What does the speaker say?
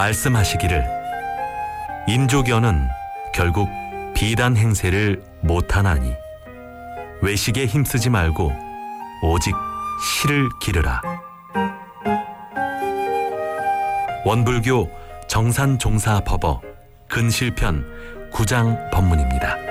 말씀하시기를 인조견은 결국 비단 행세를 못하나니 외식에 힘쓰지 말고 오직 실을 기르라. 원불교 정산종사법어 근실편 9장 법문입니다.